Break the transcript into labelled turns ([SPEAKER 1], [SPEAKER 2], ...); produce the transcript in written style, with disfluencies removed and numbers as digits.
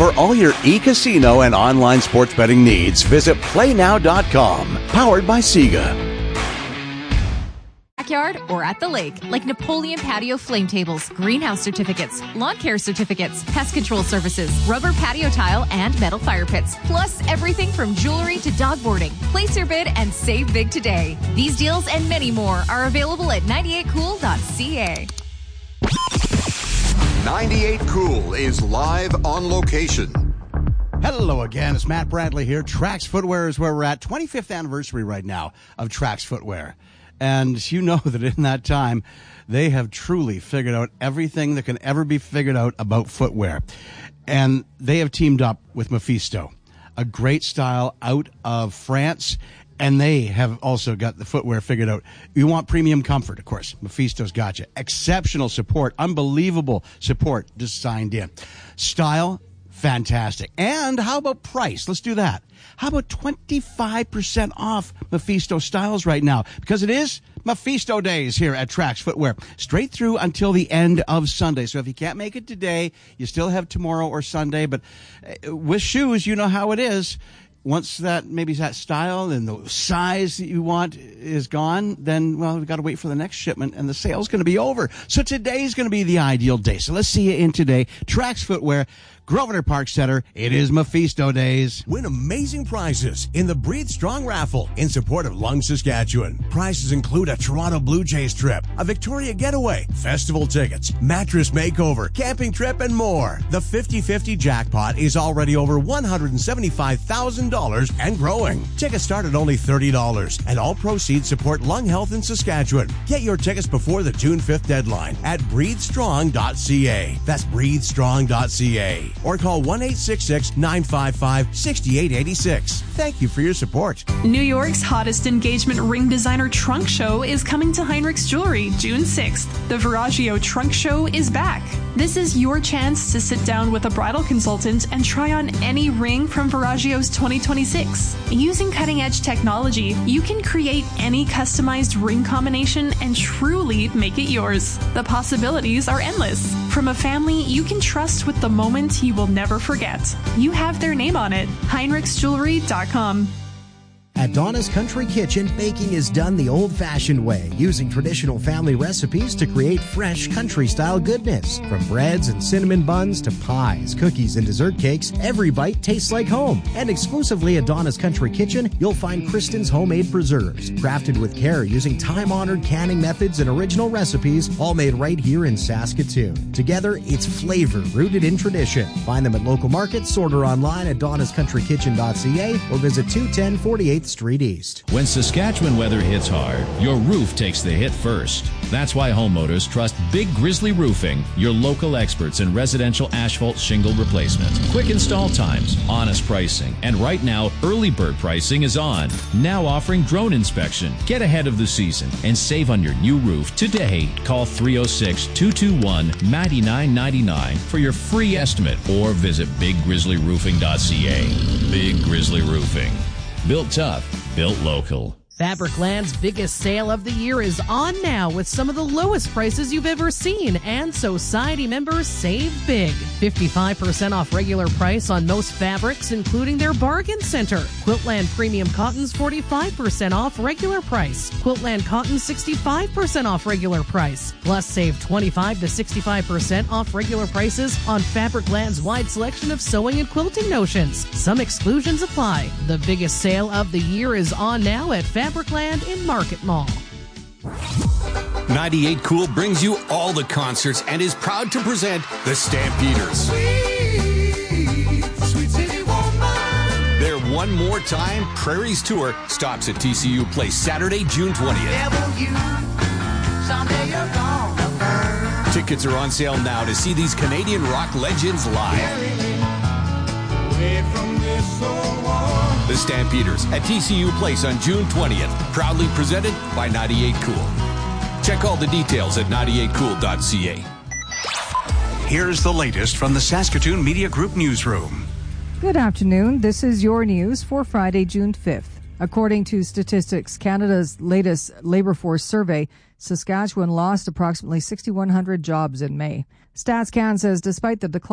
[SPEAKER 1] For all your e-casino and online sports betting needs, visit playnow.com. Powered by Sega.
[SPEAKER 2] Backyard or at the lake, like Napoleon Patio flame tables, greenhouse certificates, lawn care certificates, pest control services, rubber patio tile, and metal fire pits. Plus everything from jewelry to dog boarding. Place your bid and save big today. These deals and many more are available at 98cool.ca.
[SPEAKER 3] 98 Cool is live on location.
[SPEAKER 4] Hello again, it's Matt Bradley here. Trax Footwear is where we're at. 25th anniversary right now of Trax Footwear. And you know that in that time, they have truly figured out everything that can ever be figured out about footwear. And they have teamed up with Mephisto, a great style out of France. And they have also got the footwear figured out. You want premium comfort, of course. Mephisto's got you. Exceptional support, unbelievable support just signed in. Style, fantastic. And how about price? Let's do that. How about 25% off Mephisto styles right now? Because it is Mephisto days here at Trax Footwear, straight through until the end of Sunday. So if you can't make it today, you still have tomorrow or Sunday. But with shoes, you know how it is. Once that style and the size that you want is gone, then, well, we've got to wait for the next shipment, and the sale's going to be over. So today's going to be the ideal day. So let's see you in today. Trax Footwear, Grosvenor Park Center. It is Mephisto days.
[SPEAKER 5] Win amazing prizes in the Breathe Strong raffle in support of Lung, Saskatchewan. Prizes include a Toronto Blue Jays trip, a Victoria getaway, festival tickets, mattress makeover, camping trip, and more. The 50-50 jackpot is already over $175,000 and growing. Tickets start at only $30, and all proceeds support lung health in Saskatchewan. Get your tickets before the June 5th deadline at breathestrong.ca. That's breathestrong.ca. Or call 1-866-955-6886. Thank you for your support.
[SPEAKER 6] New York's hottest engagement ring designer trunk show is coming to Heinrich's Jewelry June 6th. The Veragio Trunk Show is back. This is your chance to sit down with a bridal consultant and try on any ring from Veragio's 2026. Using cutting-edge technology, you can create any customized ring combination and truly make it yours. The possibilities are endless. From a family you can trust with the moment you will never forget. You have their name on it. HeinrichsJewelry.com.
[SPEAKER 7] At Donna's Country Kitchen, baking is done the old-fashioned way, using traditional family recipes to create fresh country-style goodness. From breads and cinnamon buns to pies, cookies, and dessert cakes, every bite tastes like home. And exclusively at Donna's Country Kitchen, you'll find Kristen's homemade preserves, crafted with care using time-honored canning methods and original recipes, all made right here in Saskatoon. Together, it's flavor rooted in tradition. Find them at local markets, order online at donnascountrykitchen.ca, or visit 210 48th Street East.
[SPEAKER 8] When Saskatchewan weather hits hard, your roof takes the hit first. That's why homeowners trust Big Grizzly Roofing, your local experts in residential asphalt shingle replacement. Quick install times, honest pricing, and right now, early bird pricing is on. Now offering drone inspection. Get ahead of the season and save on your new roof today. Call 306-221-9999 for your free estimate or visit biggrizzlyroofing.ca. Big Grizzly Roofing. Built tough, built local.
[SPEAKER 9] Fabricland's biggest sale of the year is on now with some of the lowest prices you've ever seen, and Society members save big. 55% off regular price on most fabrics, including their bargain center. Quiltland Premium Cottons 45% off regular price. Quiltland Cotton 65% off regular price. Plus save 25 to 65% off regular prices on Fabricland's wide selection of sewing and quilting notions. Some exclusions apply. The biggest sale of the year is on now at Fabricland in Market Mall.
[SPEAKER 10] 98 Cool brings you all the concerts and is proud to present the Stampeders. Their One More Time Prairies Tour stops at TCU Place Saturday, June 20th. Tickets are on sale now to see these Canadian rock legends live. The Stampeders at TCU Place on June 20th, proudly presented by 98 Cool. Check all the details at 98cool.ca.
[SPEAKER 11] Here's the latest from the Saskatoon Media Group newsroom.
[SPEAKER 12] Good afternoon. This is your news for Friday, June 5th. According to Statistics Canada's latest labor force survey, Saskatchewan lost approximately 6,100 jobs in May. StatsCan says despite the decline